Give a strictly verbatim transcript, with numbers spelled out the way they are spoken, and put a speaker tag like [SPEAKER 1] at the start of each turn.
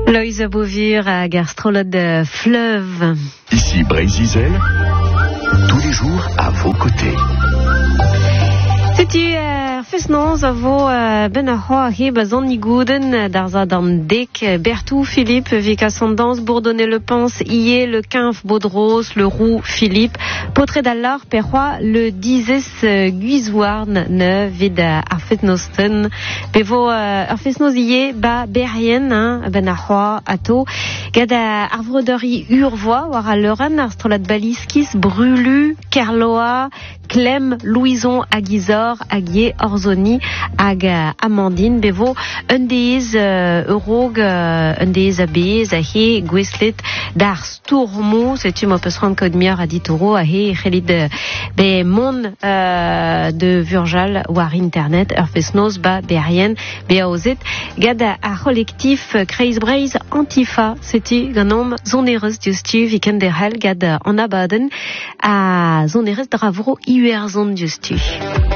[SPEAKER 1] Loïs Beauvure à Garstrolot de Fleuve.
[SPEAKER 2] Ici Brésil, tous les jours à vos côtés.
[SPEAKER 1] C'est-tu fes-noz a vo ben a c'hoa heb a zan igouden d'arza d'an dek Bertou Philippe vik a sandans bourdonner le pans ié le quinf Baudros le roux Philippe potre d'allar per c'hoa le dizes guizouarn ne vid ar fes-nosten pe vo ar fes-noz ié ba berien ben a c'hoa ato gad ar vroderi urvoa war a leuren ar strolat baliskis brulu Kerloa Clem Louison Aguizor Aguier Orzoni Ag Amandine Bevo un des eurog un des abez a he gweslet dar stourmou c'est tu m'as rendre code mieux à ditoro a he khelid be mon de Vurjal war internet ur fesnoz ba berien be aozet gada a collectif Kreis Breiz Antifa c'est-tu ganom zonereus justu vikenderhel gada en abaden a zonereus dravro iuerzon justu.